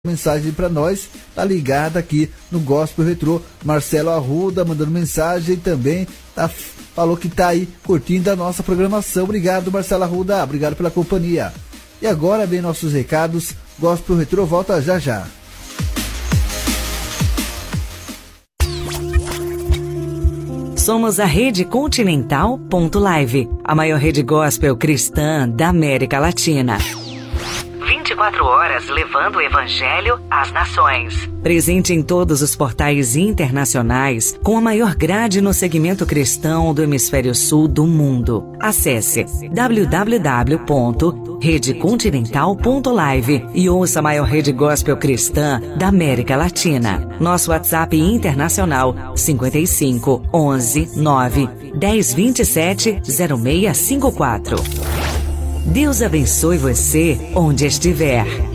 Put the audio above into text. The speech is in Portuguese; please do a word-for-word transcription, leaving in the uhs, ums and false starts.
mensagem para nós, tá ligada aqui no Gospel Retrô. Marcelo Arruda mandando mensagem também, tá, falou que tá aí curtindo a nossa programação. Obrigado, Marcelo Arruda, obrigado pela companhia. E agora vem nossos recados. Gospel Retrô volta já já. Somos a Rede Continental ponto live, a maior rede gospel cristã da América Latina. vinte e quatro horas levando o Evangelho às nações. Presente em todos os portais internacionais, com a maior grade no segmento cristão do hemisfério sul do mundo. Acesse w w w ponto rede continental ponto live e ouça a maior rede gospel cristã da América Latina. Nosso WhatsApp internacional cinquenta e cinco, onze, nove, dez, vinte e sete, zero seis cinco quatro. Deus abençoe você onde estiver.